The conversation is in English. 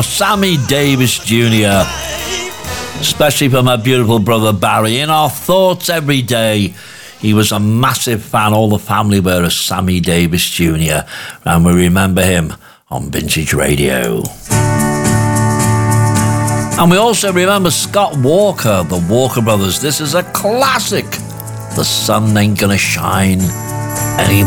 Sammy Davis Jr., especially for my beautiful brother Barry. In our thoughts every day. He was a massive fan. All the family were of Sammy Davis Jr., and we remember him on Vintage Radio. And we also remember Scott Walker, the Walker Brothers. This is a classic. The sun ain't gonna shine anymore.